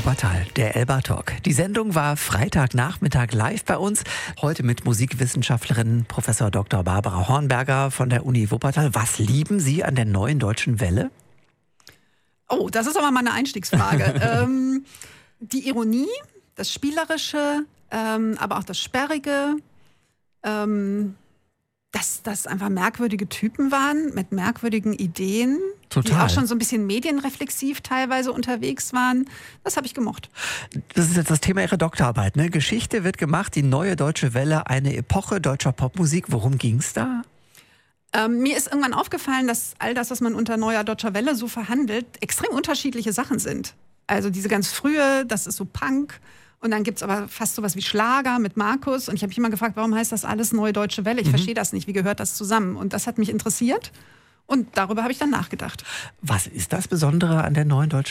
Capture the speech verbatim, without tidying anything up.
Wuppertal, der Elba Talk. Die Sendung war Freitagnachmittag live bei uns. Heute mit Musikwissenschaftlerin Professor Doktor Barbara Hornberger von der Uni Wuppertal. Was lieben Sie an der Neuen Deutschen Welle? Oh, das ist aber mal eine Einstiegsfrage. ähm, die Ironie, das Spielerische, ähm, aber auch das Sperrige, ähm, dass das einfach merkwürdige Typen waren mit merkwürdigen Ideen, Total. Die auch schon so ein bisschen medienreflexiv teilweise unterwegs waren. Das habe ich gemocht. Das ist jetzt das Thema Ihrer Doktorarbeit, ne? Geschichte wird gemacht, die Neue Deutsche Welle, eine Epoche deutscher Popmusik. Worum ging es da? Ähm, mir ist irgendwann aufgefallen, dass all das, was man unter Neuer Deutscher Welle so verhandelt, extrem unterschiedliche Sachen sind. Also diese ganz frühe, das ist so Punk. Und dann gibt es aber fast sowas wie Schlager mit Markus. Und ich habe mich immer gefragt, warum heißt das alles Neue Deutsche Welle? Ich mhm. verstehe das nicht. Wie gehört das zusammen? Und das hat mich interessiert. Und darüber habe ich dann nachgedacht. Was ist das Besondere an der Neuen Deutschen